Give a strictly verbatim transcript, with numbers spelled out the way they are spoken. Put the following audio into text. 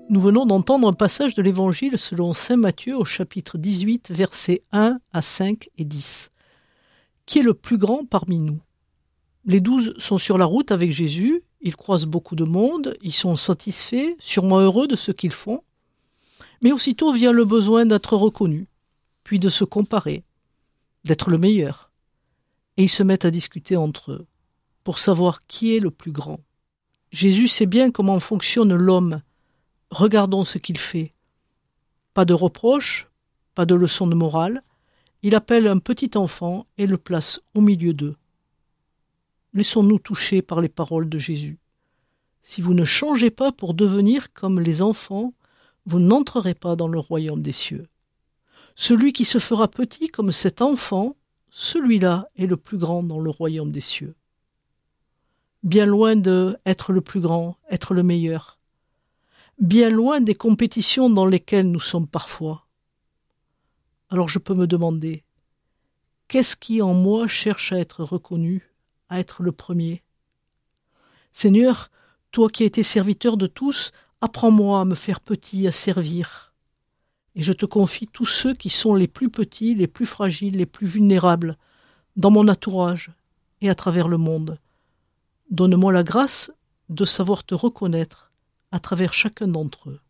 Nous venons d'entendre un passage de l'Évangile selon saint Matthieu au chapitre dix-huit, versets un à cinq et dix. Qui est le plus grand parmi nous? Les douze sont sur la route avec Jésus, ils croisent beaucoup de monde, ils sont satisfaits, sûrement heureux de ce qu'ils font, mais aussitôt vient le besoin d'être reconnu, puis de se comparer, d'être le meilleur. Et ils se mettent à discuter entre eux, pour savoir qui est le plus grand. Jésus sait bien comment fonctionne l'homme. Regardons ce qu'il fait. Pas de reproches, pas de leçons de morale. Il appelle un petit enfant et le place au milieu d'eux. Laissons-nous toucher par les paroles de Jésus. Si vous ne changez pas pour devenir comme les enfants, vous n'entrerez pas dans le royaume des cieux. Celui qui se fera petit comme cet enfant, celui-là est le plus grand dans le royaume des cieux. Bien loin de être le plus grand, être le meilleur. Bien loin des compétitions dans lesquelles nous sommes parfois. Alors je peux me demander, qu'est-ce qui en moi cherche à être reconnu, à être le premier? Seigneur, toi qui as été serviteur de tous, apprends-moi à me faire petit, à servir. Et je te confie tous ceux qui sont les plus petits, les plus fragiles, les plus vulnérables, dans mon entourage et à travers le monde. Donne-moi la grâce de savoir te reconnaître à travers chacun d'entre eux.